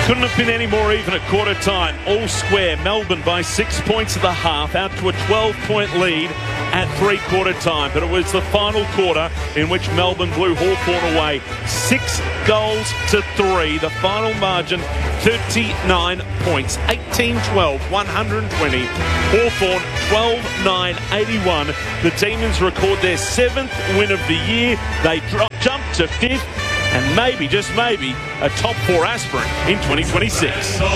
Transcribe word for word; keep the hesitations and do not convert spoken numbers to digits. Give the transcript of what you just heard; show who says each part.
Speaker 1: Couldn't have been any more even at quarter time. All square. Melbourne by six points at the half, out to a twelve-point lead at three-quarter time. But it was the final quarter in which Melbourne blew Hawthorn away. Six goals to three. The final margin, thirty-nine points. eighteen twelve, one hundred twenty. Hawthorn, twelve nine, eighty-one. The Demons record their seventh win of the year. They drop, jump to fifth. And maybe, just maybe, a top four aspirant in twenty twenty-six.